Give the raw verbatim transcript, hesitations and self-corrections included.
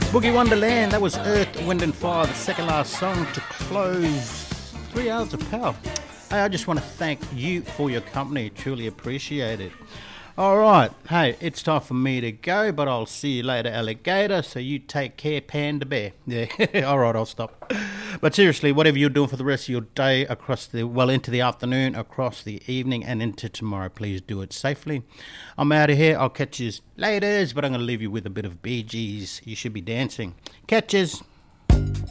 Boogie Wonderland, that was Earth, Wind and Fire, the second last song to close three hours of power. Hey, I just want to thank you for your company, truly appreciate it. Alright, hey, it's time for me to go, but I'll see you later, alligator, so you take care, Panda Bear. Yeah, alright, I'll stop. But seriously, whatever you're doing for the rest of your day, across the, well, into the afternoon, across the evening, and into tomorrow, please do it safely. I'm out of here, I'll catch you later, but I'm going to leave you with a bit of Bee Gees. You should be dancing. Catches.